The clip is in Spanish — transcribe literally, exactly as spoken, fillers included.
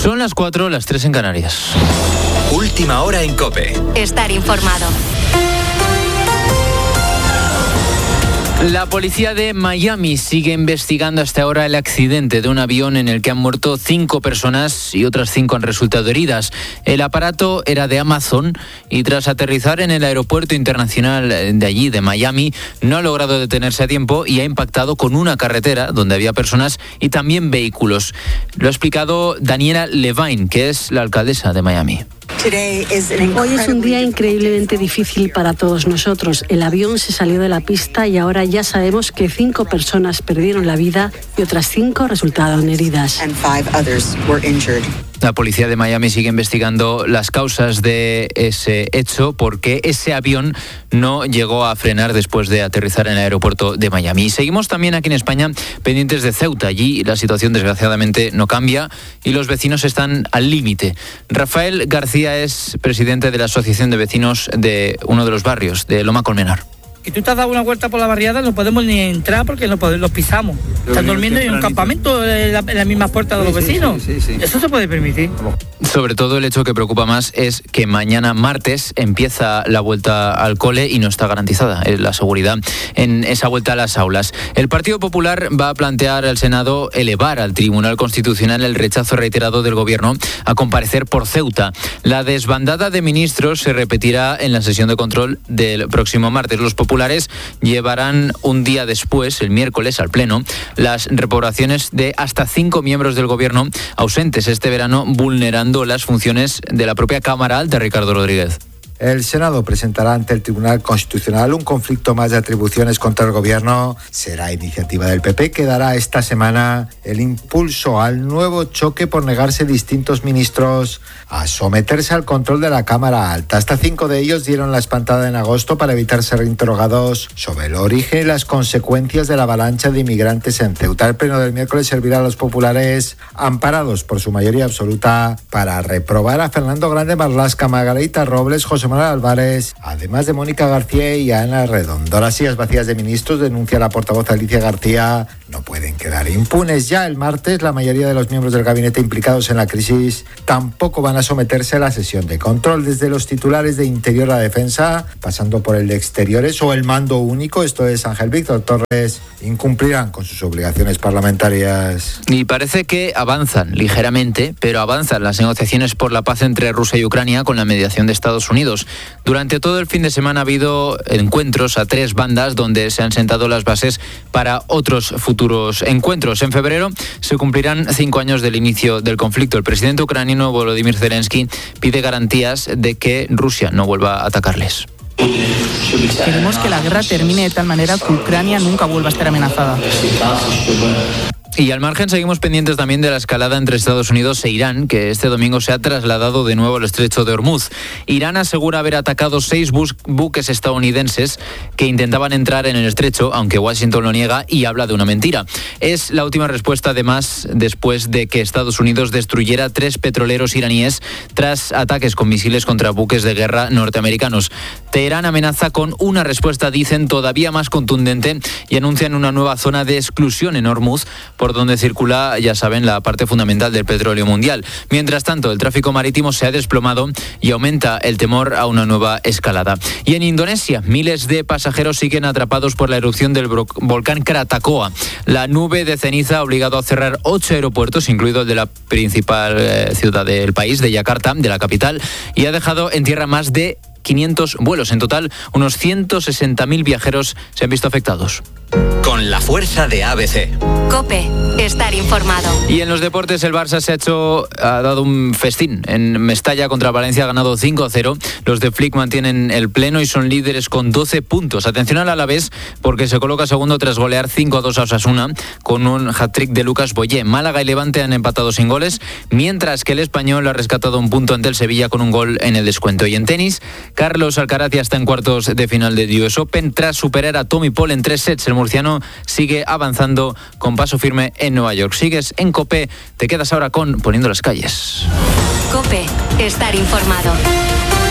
Son las cuatro, las tres en Canarias. Última hora en COPE. Estar informado. La policía de Miami sigue investigando hasta ahora el accidente de un avión en el que han muerto cinco personas y otras cinco han resultado heridas. El aparato era de Amazon y tras aterrizar en el aeropuerto internacional de allí, de Miami, no ha logrado detenerse a tiempo y ha impactado con una carretera donde había personas y también vehículos. Lo ha explicado Daniela Levine, que es la alcaldesa de Miami. Hoy es un día increíblemente difícil para todos nosotros. El avión se salió de la pista y ahora ya sabemos que cinco personas perdieron la vida y otras cinco resultaron heridas. La policía de Miami sigue investigando las causas de ese hecho porque ese avión no llegó a frenar después de aterrizar en el aeropuerto de Miami. Y seguimos también aquí en España pendientes de Ceuta. Allí la situación desgraciadamente no cambia y los vecinos están al límite. Rafael García es presidente de la Asociación de Vecinos de uno de los barrios, de Loma Colmenar. Y tú te has dado una vuelta por la barriada, no podemos ni entrar porque no podemos, los pisamos. Están durmiendo en un campamento en, la, en las mismas puertas de los sí, vecinos. Sí, sí, sí. Eso se puede permitir. Sobre todo el hecho que preocupa más es que mañana martes empieza la vuelta al cole y no está garantizada la seguridad en esa vuelta a las aulas. El Partido Popular va a plantear al Senado elevar al Tribunal Constitucional el rechazo reiterado del Gobierno a comparecer por Ceuta. La desbandada de ministros se repetirá en la sesión de control del próximo martes. Los populares llevarán un día después, el miércoles, al Pleno, las reprobaciones de hasta cinco miembros del Gobierno ausentes este verano, vulnerando las funciones de la propia Cámara Alta. Ricardo Rodríguez. El Senado presentará ante el Tribunal Constitucional un conflicto más de atribuciones contra el Gobierno. Será iniciativa del P P que dará esta semana el impulso al nuevo choque por negarse distintos ministros a someterse al control de la Cámara Alta. Hasta cinco de ellos dieron la espantada en agosto para evitar ser interrogados sobre el origen y las consecuencias de la avalancha de inmigrantes en Ceuta. El pleno del miércoles servirá a los populares, amparados por su mayoría absoluta, para reprobar a Fernando Grande Marlaska, Margarita Robles, José Manuel Álvarez, además de Mónica García y Ana Redondo. Las sillas vacías de ministros, denuncia la portavoz Alicia García, no pueden quedar impunes. Ya el martes, la mayoría de los miembros del gabinete implicados en la crisis tampoco van a someterse a la sesión de control. Desde los titulares de Interior a Defensa, pasando por el de Exteriores o el mando único, esto es Ángel Víctor Torres, incumplirán con sus obligaciones parlamentarias. Y parece que avanzan ligeramente, pero avanzan las negociaciones por la paz entre Rusia y Ucrania con la mediación de Estados Unidos. Durante todo el fin de semana ha habido encuentros a tres bandas donde se han sentado las bases para otros futuros encuentros. En febrero se cumplirán cinco años del inicio del conflicto. El presidente ucraniano Volodymyr Zelensky pide garantías de que Rusia no vuelva a atacarles. Queremos que la guerra termine de tal manera que Ucrania nunca vuelva a estar amenazada. Y al margen seguimos pendientes también de la escalada entre Estados Unidos e Irán, que este domingo se ha trasladado de nuevo al estrecho de Hormuz. Irán asegura haber atacado seis bus- buques estadounidenses que intentaban entrar en el estrecho, aunque Washington lo niega y habla de una mentira. Es la última respuesta, además, después de que Estados Unidos destruyera tres petroleros iraníes tras ataques con misiles contra buques de guerra norteamericanos. Teherán amenaza con una respuesta, dicen, todavía más contundente y anuncian una nueva zona de exclusión en Hormuz, por donde circula, ya saben, la parte fundamental del petróleo mundial. Mientras tanto, el tráfico marítimo se ha desplomado y aumenta el temor a una nueva escalada. Y en Indonesia, miles de pasajeros siguen atrapados por la erupción del bro- volcán Krakatoa. La nube de ceniza ha obligado a cerrar ocho aeropuertos, incluido el de la principal eh, ciudad del país, de Yakarta, de la capital, y ha dejado en tierra más de quinientos vuelos. En total, unos ciento sesenta mil viajeros se han visto afectados. Con la fuerza de A B C. COPE, estar informado. Y en los deportes el Barça se ha hecho, ha dado un festín. En Mestalla contra Valencia ha ganado cinco a cero. Los de Flick mantienen el pleno y son líderes con doce puntos. Atención al Alavés porque se coloca segundo tras golear cinco a dos a Osasuna con un hat-trick de Lucas Boyé. Málaga y Levante han empatado sin goles, mientras que el Español ha rescatado un punto ante el Sevilla con un gol en el descuento. Y en tenis, Carlos Alcaraz ya está en cuartos de final del U S Open tras superar a Tommy Paul en tres sets. El murciano sigue avanzando con paso firme en Nueva York. Sigues en COPE, te quedas ahora con Poniendo las calles. COPE, estar informado.